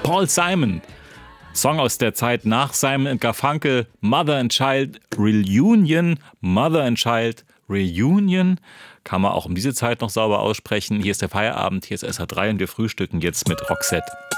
Paul Simon. Song aus der Zeit nach Simon & Garfunkel, Mother and Child Reunion. Mother and Child Reunion. Kann man auch um diese Zeit noch sauber aussprechen. Hier ist der Feierabend, hier ist SH3 und wir frühstücken jetzt mit Roxette.